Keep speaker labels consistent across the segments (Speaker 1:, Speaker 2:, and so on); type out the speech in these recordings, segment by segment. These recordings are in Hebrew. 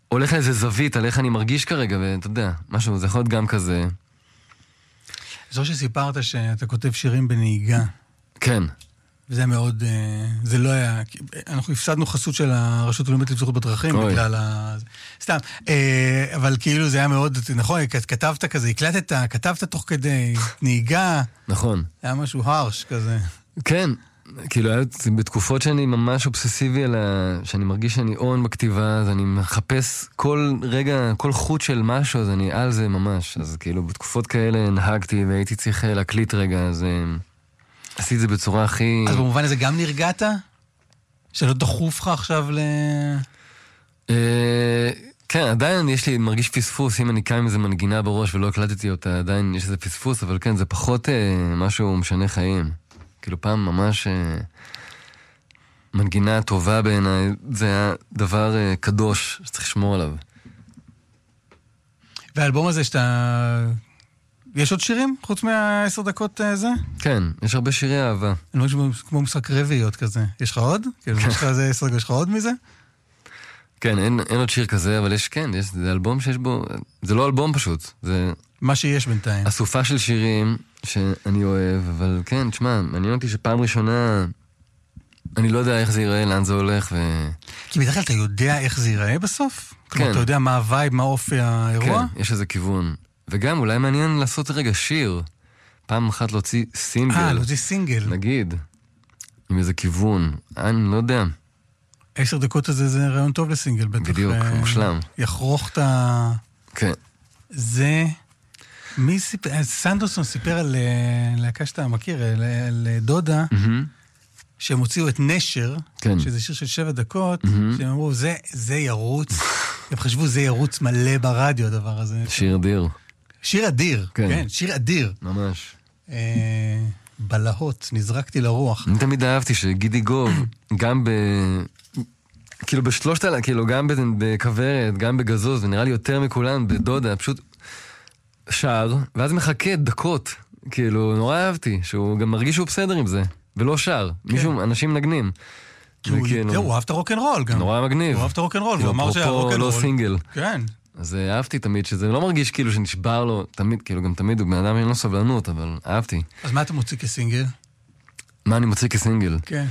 Speaker 1: הולך לאיזה זווית על איך אני מרגיש כרגע, ואתה יודע, משהו, זה יכול להיות גם כזה.
Speaker 2: זו שסיפרת שאתה כותב שירים בנהיגה.
Speaker 1: כן.
Speaker 2: וזה מאוד, זה לא היה, אנחנו הפסדנו חסות של הרשות הלאומית לבטיחות בדרכים, בגלל סתם, אבל כאילו זה היה מאוד, נכון, כתבת כזה, כתבת תוך כדי נהיגה.
Speaker 1: נכון.
Speaker 2: היה משהו הרש כזה.
Speaker 1: כן, כאילו היה בתקופות שאני ממש אובססיבי שאני מרגיש שאני און בכתיבה, אז אני מחפש כל רגע, כל חוט של משהו, אז אני על זה ממש. אז כאילו בתקופות כאלה נהגתי והייתי צריך להקליט רגע, אז עשיתי את זה בצורה הכי...
Speaker 2: אז במובן הזה גם נרגעת? שלא דחוף לך עכשיו
Speaker 1: כן, עדיין מרגיש פספוס, אם אני קם עם איזה מנגינה בראש ולא הקלטתי אותה, עדיין יש איזה פספוס, אבל כן, זה פחות משהו משנה חיים. כאילו פעם ממש מנגינה טובה בעיניי, זה היה דבר קדוש שצריך לשמור עליו.
Speaker 2: והאלבום הזה שאתה... יש עוד שירים חוץ מה10 דקות זה?
Speaker 1: כן, יש הרבה שירי אהבה.
Speaker 2: אני חושב כמו משחק רביעיות כזה. יש לך עוד? כאילו, יש לך איזה 10 דקות, יש לך עוד מזה?
Speaker 1: כן, אין עוד שיר כזה, אבל זה אלבום שיש בו, זה לא אלבום פשוט, זה...
Speaker 2: מה שיש בינתיים.
Speaker 1: אסופה של שירים שאני אוהב, אבל כן, תשמע, מעניין אותי שפעם ראשונה, אני לא יודע איך זה ייראה, לאן זה הולך,
Speaker 2: כי בדרך כלל אתה יודע איך זה ייראה בסוף?
Speaker 1: כן.
Speaker 2: כלומר, אתה יודע מה הווייב, מה אופי האירוע?
Speaker 1: כן, יש איזה כיוון. וגם אולי מעניין לעשות רגע שיר, פעם אחת להוציא סינגל.
Speaker 2: להוציא סינגל.
Speaker 1: נגיד, עם איזה כיוון, אני לא יודע.
Speaker 2: 10 דקות הזה זה רעיון טוב לסינגל, בטח.
Speaker 1: בדיוק, מושלם.
Speaker 2: יחרוך את
Speaker 1: כן.
Speaker 2: זה... סנדרסון סיפר על להקה שאתה מכיר, על דודה, שהם הוציאו את נשר, שזה שיר של 7 דקות, שהם אמרו, זה ירוץ, הם חשבו, זה ירוץ מלא ברדיו, הדבר הזה.
Speaker 1: שיר אדיר.
Speaker 2: שיר אדיר, כן, שיר אדיר.
Speaker 1: ממש.
Speaker 2: בלהות, נזרקתי לרוח.
Speaker 1: אני תמיד אהבתי שגידי גוב, גם כאילו בשלושת האלה, כאילו גם בכוורת, גם בגזוז, ונראה לי יותר מכולן, בדודה, פשוט שר, ואז מחכה דקות, כאילו נורא אהבתי, שהוא גם מרגיש שהוא בסדר עם זה, ולא שר, אנשים מנגנים.
Speaker 2: הוא אהב את הרוק'נ'רול גם.
Speaker 1: נורא מגניב.
Speaker 2: הוא אהב את הרוק'נ'רול, הוא אמר שהרוק'נ'רול.
Speaker 1: לא סינגל.
Speaker 2: כן.
Speaker 1: אז אהבתי תמיד, שזה לא מרגיש כאילו שנשבר לו, תמיד, כאילו גם תמיד, הוא בן אדם אין לו סבלנות, אבל אהבתי.
Speaker 2: אז מה אתה מוציא כסינגל?
Speaker 1: מה אני מוציא כסינגל?
Speaker 2: כן.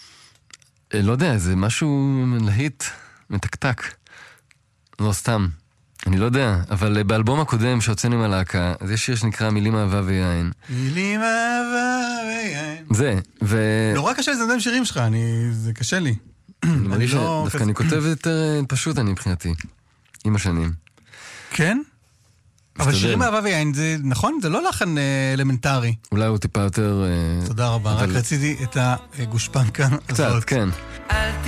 Speaker 1: לא יודע, זה משהו להיט, מתקתק. לא סתם. אני לא יודע, אבל באלבום הקודם שהוצאנו עם הלהקה, אז יש שיר שנקרא מילים אהבה ויין.
Speaker 2: מילים אהבה ויין.
Speaker 1: זה,
Speaker 2: נורא קשה לזנדם שירים שלך, זה קשה לי.
Speaker 1: אני מרגיש שדווקא אני כותב יותר פשוט אני מבחינתי, עם השנים.
Speaker 2: כן? אבל שירים אהבה ויין, זה נכון? זה לא לחן אלמנטרי.
Speaker 1: אולי הוא טיפה יותר...
Speaker 2: תודה רבה, רק רציתי את הגושפנקה הזאת.
Speaker 1: קצת, כן.